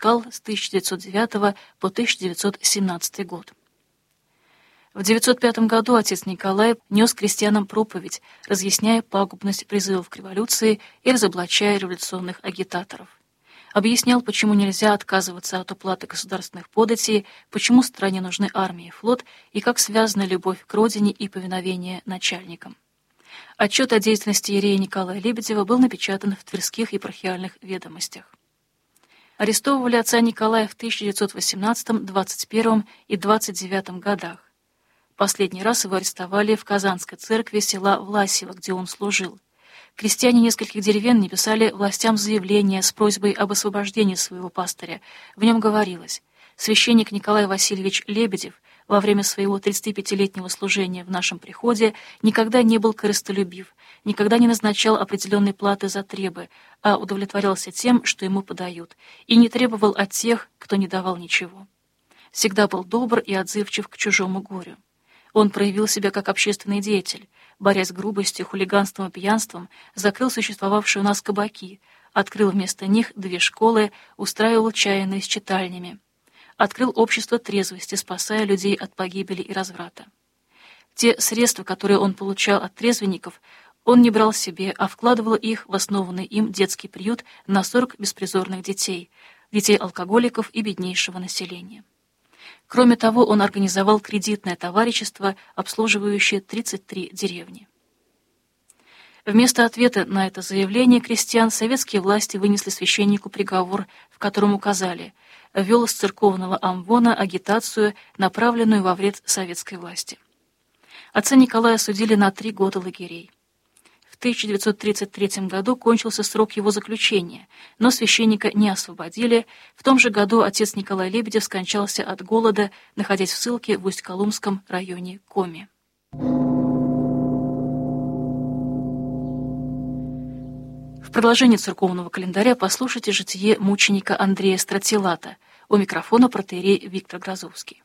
скал с 1909 по 1917 год. В 905 году отец Николай нес крестьянам проповедь, разъясняя пагубность призывов к революции и разоблачая революционных агитаторов. Объяснял, почему нельзя отказываться от уплаты государственных податей, почему стране нужны армия и флот, и как связана любовь к родине и повиновение начальникам. Отчет о деятельности иерея Николая Лебедева был напечатан в Тверских епархиальных ведомостях. Арестовывали отца Николая в 1918, 21 и 29 годах. Последний раз его арестовали в Казанской церкви села Власьево, где он служил. Крестьяне нескольких деревень написали властям заявление с просьбой об освобождении своего пастыря. В нем говорилось: священник Николай Васильевич Лебедев во время своего 35-летнего служения в нашем приходе никогда не был корыстолюбив, никогда не назначал определенной платы за требы, а удовлетворялся тем, что ему подают, и не требовал от тех, кто не давал ничего. Всегда был добр и отзывчив к чужому горю. Он проявил себя как общественный деятель, борясь с грубостью, хулиганством и пьянством, закрыл существовавшие у нас кабаки, открыл вместо них 2 школы, устраивал чаянные с читальнями. Открыл общество трезвости, спасая людей от погибели и разврата. Те средства, которые он получал от трезвенников, он не брал себе, а вкладывал их в основанный им детский приют на 40 беспризорных детей, детей алкоголиков и беднейшего населения. Кроме того, он организовал кредитное товарищество, обслуживающее 33 деревни. Вместо ответа на это заявление крестьян советские власти вынесли священнику приговор, в котором указали: вел с церковного амвона агитацию, направленную во вред советской власти. Отца Николая осудили на 3 года лагерей. В 1933 году кончился срок его заключения, но священника не освободили. В том же году отец Николай Лебедев скончался от голода, находясь в ссылке в Усть-Колумском районе Коми. В продолжении церковного календаря послушайте житие мученика Андрея Стратилата. У микрофона протоиерей Виктор Грозовский.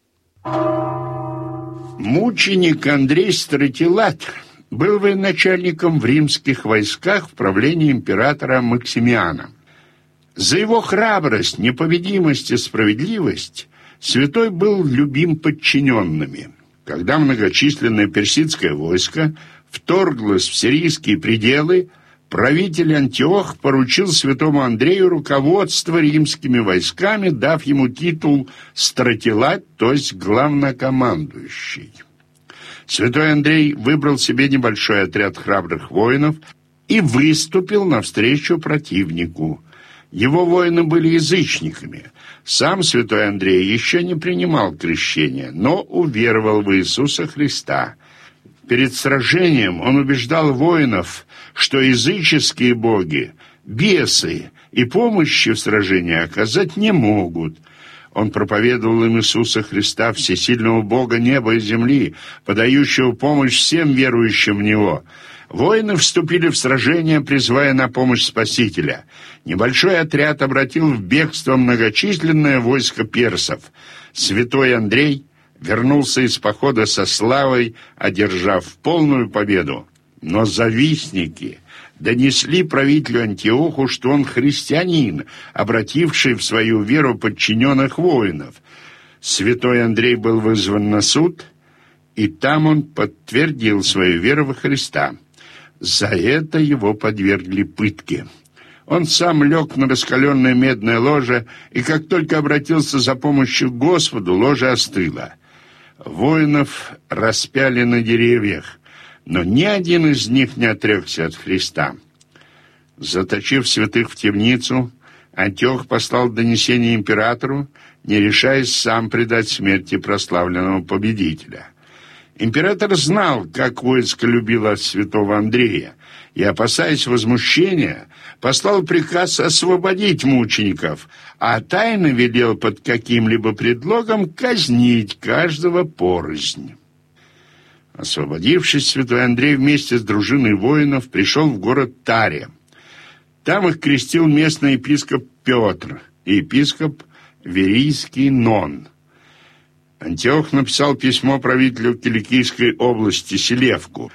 Мученик Андрей Стратилат был военачальником в римских войсках в правлении императора Максимиана. За его храбрость, непобедимость и справедливость святой был любим подчиненными. Когда многочисленное персидское войско вторглось в сирийские пределы, правитель Антиох поручил святому Андрею руководство римскими войсками, дав ему титул «стратилат», то есть главнокомандующий. Святой Андрей выбрал себе небольшой отряд храбрых воинов и выступил навстречу противнику. Его воины были язычниками. Сам святой Андрей еще не принимал крещения, но уверовал в Иисуса Христа. Перед сражением он убеждал воинов, что языческие боги, бесы и помощи в сражении оказать не могут. Он проповедовал им Иисуса Христа, всесильного Бога неба и земли, подающего помощь всем верующим в Него. Воины вступили в сражение, призывая на помощь Спасителя. Небольшой отряд обратил в бегство многочисленное войско персов. Святой Андрей вернулся из похода со славой, одержав полную победу. Но завистники донесли правителю Антиоху, что он христианин, обративший в свою веру подчиненных воинов. Святой Андрей был вызван на суд, и там он подтвердил свою веру во Христа. За это его подвергли пытке. Он сам лег на раскаленное медное ложе, и как только обратился за помощью к Господу, ложе остыло. Воинов распяли на деревьях, но ни один из них не отрекся от Христа. Заточив святых в темницу, Антиох послал донесение императору, не решаясь сам предать смерти прославленного победителя. Император знал, как войско любило святого Андрея, и, опасаясь возмущения, послал приказ освободить мучеников, а тайно велел под каким-либо предлогом казнить каждого порознь. Освободившись, святой Андрей вместе с дружиной воинов пришел в город Таре. Там их крестил местный епископ Петр и епископ Верийский Нон. Антиох написал письмо правителю Киликийской области Селевку,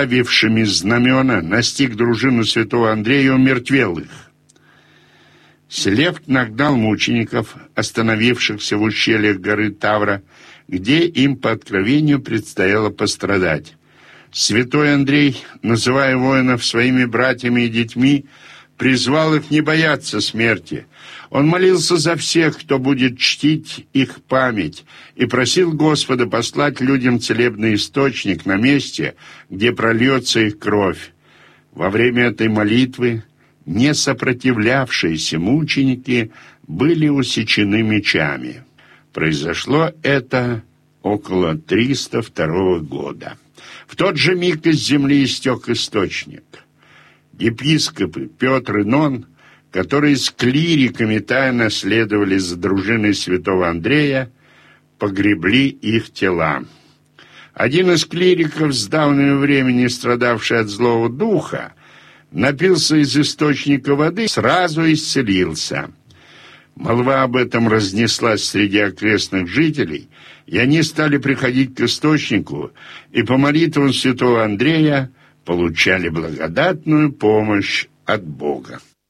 заставившими знамена, настиг дружину святого Андрея и умертвел их. Селевк нагнал мучеников, остановившихся в ущельях горы Тавра, где им по откровению предстояло пострадать. Святой Андрей, называя воинов своими братьями и детьми, призвал их не бояться смерти. Он молился за всех, кто будет чтить их память, и просил Господа послать людям целебный источник на месте, где прольется их кровь. Во время этой молитвы не сопротивлявшиеся мученики были усечены мечами. Произошло это около 302 года. В тот же миг из земли истек источник. Епископы Петр и Нон, которые с клириками тайно следовали за дружиной святого Андрея, погребли их тела. Один из клириков, с давнего времени страдавший от злого духа, напился из источника воды, сразу исцелился. Молва об этом разнеслась среди окрестных жителей, и они стали приходить к источнику, и по молитвам святого Андрея получали благодатную помощь от Бога.